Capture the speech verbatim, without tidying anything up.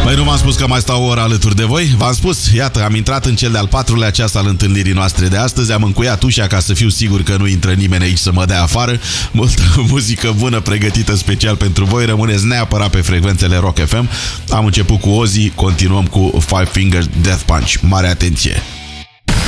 Păi nu v-am spus că mai stau o oră alături de voi? V-am spus, iată, am intrat în cel de-al patrulea ceas al întâlnirii noastre de astăzi. Am încuiat ușa ca să fiu sigur că nu intră nimeni aici să mă dea afară. Multă muzică bună pregătită special pentru voi. Rămâneți neapărat pe frecvențele Rock F M. Am început cu Ozzy, continuăm cu Five Finger Death Punch. Mare atenție!